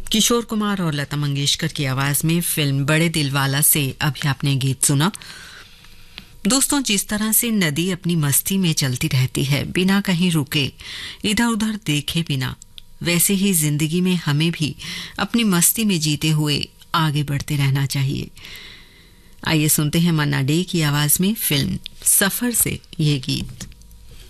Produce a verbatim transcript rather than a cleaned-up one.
किशोर कुमार और लता मंगेशकर की आवाज में फिल्म बड़े दिल वाला से अभी आपने गीत सुना। दोस्तों, जिस तरह से नदी अपनी मस्ती में चलती रहती है बिना कहीं रुके, इधर उधर देखे बिना, वैसे ही जिंदगी में हमें भी अपनी मस्ती में जीते हुए आगे बढ़ते रहना चाहिए। आइए सुनते हैं मन्ना डे की आवाज में फिल्म सफर से ये गीत।